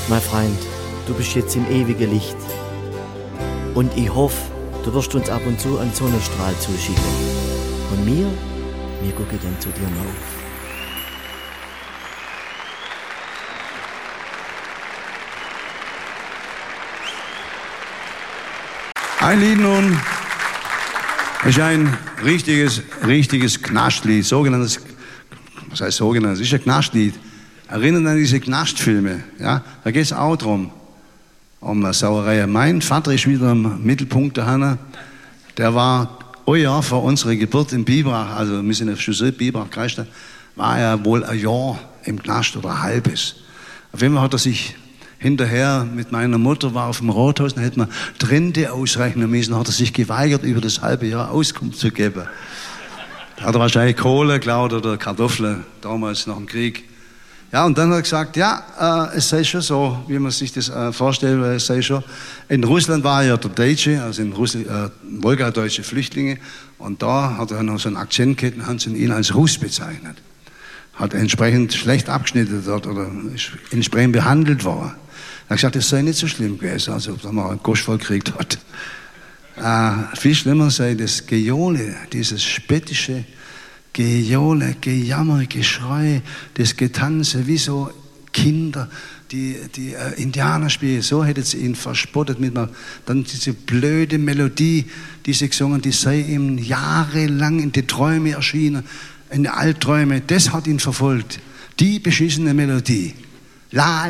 Mein Freund, du bist jetzt im ewigen Licht. Und ich hoffe, du wirst uns ab und zu einen Sonnenstrahl zuschicken. Und wir gucken dann zu dir auf. Ein Lied nun ist ein richtiges Knastlied, sogenanntes, was heißt sogenanntes, ist ein Knastlied. Erinnert an diese Knastfilme, ja? Da geht es auch drum, um eine Sauerei. Mein Vater ist wieder im Mittelpunkt daheim. Der war ein Jahr vor unserer Geburt in Biberach, also wir sind auf Chaussee, Biberach, Kreisstadt, war er wohl ein Jahr im Knast oder ein halbes. Auf jeden Fall hat er sich hinterher mit meiner Mutter, war auf dem Rathaus, dann hätte man die Rente ausrechnen müssen, hat er sich geweigert, über das halbe Jahr Auskunft zu geben. Da hat er wahrscheinlich Kohle geklaut oder Kartoffeln, damals nach dem Krieg. Ja, und dann hat er gesagt, ja, es sei schon so, wie man sich das vorstellt, weil es sei schon. In Russland war er ja der Deutsche, also in Russland, wolgadeutsche Flüchtlinge, und da hat er noch so einen Akzent gehabt und haben sie ihn als Russ bezeichnet. Hat entsprechend schlecht abgeschnitten dort oder entsprechend behandelt worden. Er hat gesagt, das sei nicht so schlimm gewesen, also ob er mal einen Gosch voll gekriegt hat. Viel schlimmer sei das Gejohle, dieses spöttische Gejohle, Gejammer, Geschrei, das Getanze, wie so Kinder, die Indianer spielen. So hätte sie ihn verspottet mit dann diese blöde Melodie, die sie gesungen, die sei ihm jahrelang in die Träume erschienen, in die Albträume. Das hat ihn verfolgt. Die beschissene Melodie. La